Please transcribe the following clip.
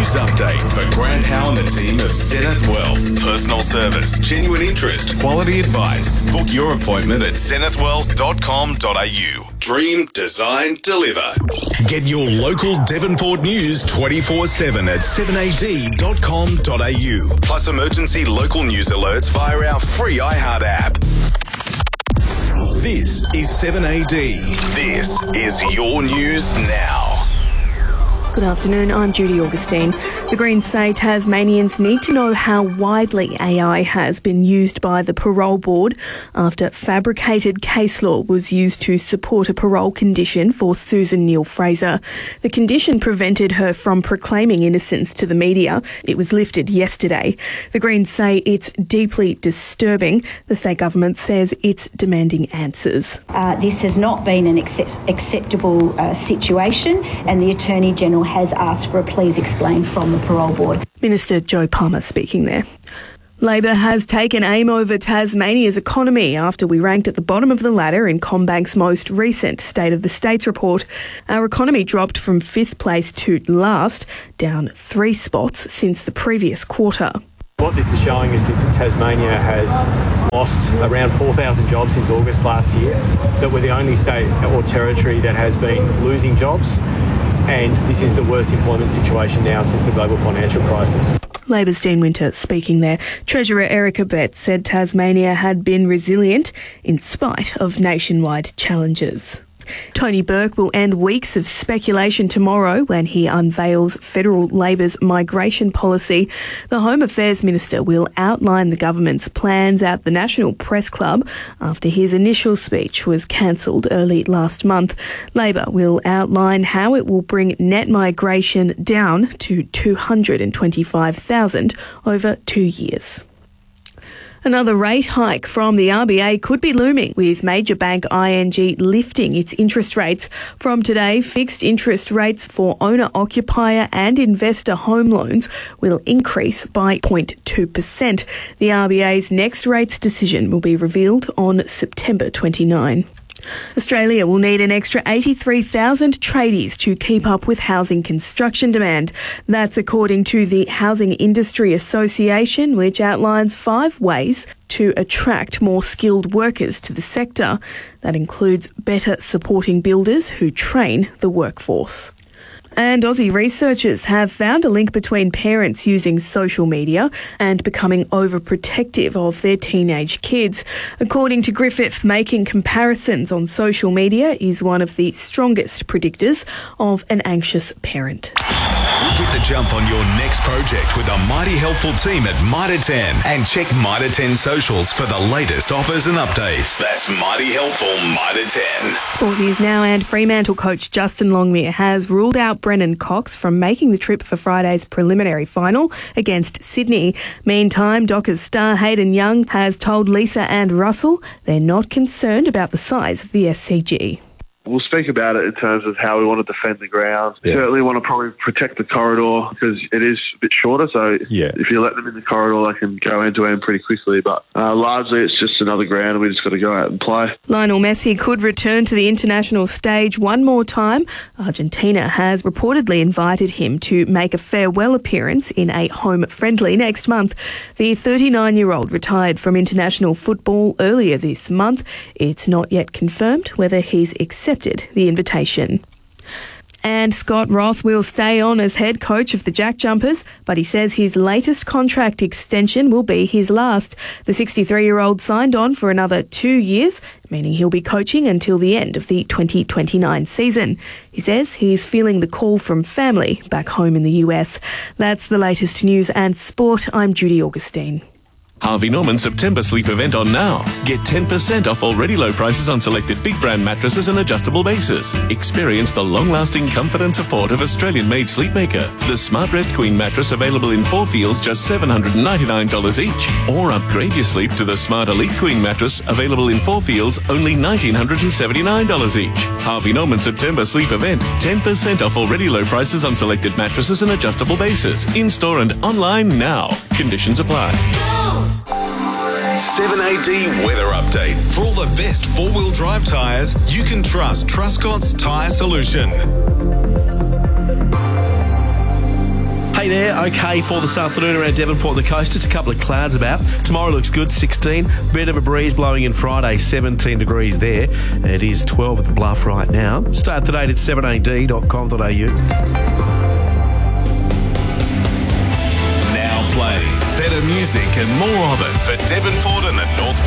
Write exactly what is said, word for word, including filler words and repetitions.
news update for Grant Howe and the team of Zenith Wealth. Personal service, genuine interest, quality advice. Book your appointment at zenith wealth dot com dot a u. Dream, design, deliver. Get your local Devonport news twenty-four seven at seven a d dot com dot a u. Plus emergency local news alerts via our free iHeart app. This is seven A D. This is your news now. Good afternoon, I'm Judy Augustine. The Greens say Tasmanians need to know how widely A I has been used by the parole board after fabricated case law was used to support a parole condition for Susan Neal-Fraser. The condition prevented her from proclaiming innocence to the media. It was lifted yesterday. The Greens say it's deeply disturbing. The state government says it's demanding answers. Uh, this has not been an accept- acceptable uh, situation, and the Attorney-General has asked for a please explain from the parole board. Minister Joe Palmer speaking there. Labor has taken aim over Tasmania's economy after we ranked at the bottom of the ladder in CommBank's most recent State of the States report. Our economy dropped from fifth place to last, down three spots since the previous quarter. What this is showing is that Tasmania has lost around four thousand jobs since August last year, that we're the only state or territory that has been losing jobs. And this is the worst employment situation now since the global financial crisis. Labor's Dean Winter speaking there. Treasurer Erica Betts said Tasmania had been resilient in spite of nationwide challenges. Tony Burke will end weeks of speculation tomorrow when he unveils federal Labor's migration policy. The Home Affairs Minister will outline the government's plans at the National Press Club after his initial speech was cancelled early last month. Labor will outline how it will bring net migration down to two hundred twenty-five thousand over two years. Another rate hike from the R B A could be looming, with major bank I N G lifting its interest rates. From today, fixed interest rates for owner-occupier and investor home loans will increase by zero point two percent. The R B A's next rates decision will be revealed on September twenty-ninth. Australia will need an extra eighty-three thousand tradies to keep up with housing construction demand. That's according to the Housing Industry Association, which outlines five ways to attract more skilled workers to the sector. That includes better supporting builders who train the workforce. And Aussie researchers have found a link between parents using social media and becoming overprotective of their teenage kids. According to Griffith, making comparisons on social media is one of the strongest predictors of an anxious parent. Get the jump on your next project with a mighty helpful team at Mitre ten, and check Mitre ten socials for the latest offers and updates. That's mighty helpful Mitre ten. Sport news now, and Fremantle coach Justin Longmire has ruled out Brennan Cox from making the trip for Friday's preliminary final against Sydney. Meantime, Dockers star Hayden Young has told Lisa and Russell they're not concerned about the size of the S C G. We'll speak about it in terms of how we want to defend the ground. Yeah. Certainly want to probably protect the corridor because it is a bit shorter. So yeah. if you let them in the corridor, they can go end to end pretty quickly. But uh, largely it's just another ground and we just got to go out and play. Lionel Messi could return to the international stage one more time. Argentina has reportedly invited him to make a farewell appearance in a home friendly next month. The thirty-nine-year-old retired from international football earlier this month. It's not yet confirmed whether he's accepted the invitation. And Scott Roth will stay on as head coach of the Jack Jumpers, but he says his latest contract extension will be his last. The sixty-three-year-old signed on for another two years, meaning he'll be coaching until the end of the twenty twenty-nine season. He says he's feeling the call from family back home in the U S. That's the latest news and sport. I'm Judy Augustine. Harvey Norman September sleep event on now. Get ten percent off already low prices on selected big brand mattresses and adjustable bases. Experience the long-lasting comfort and support of Australian-made Sleepmaker. The Smart Rest Queen mattress available in four feels just seven hundred ninety-nine dollars each. Or upgrade your sleep to the Smart Elite Queen mattress available in four feels only one thousand nine hundred seventy-nine dollars each. Harvey Norman September sleep event. ten percent off already low prices on selected mattresses and adjustable bases. In-store and online now. Conditions apply. seven A D weather update. For all the best four-wheel drive tyres, you can trust Truscott's Tyre Solution. Hey, day there, okay for this afternoon around Devonport and the coast. Just a couple of clouds about. Tomorrow looks good, sixteen. Bit of a breeze blowing in Friday, seventeen degrees there. It is twelve at the Bluff right now. Stay up to date at seven a d dot com dot a u. Now playing better music and more of it for Devonport and the North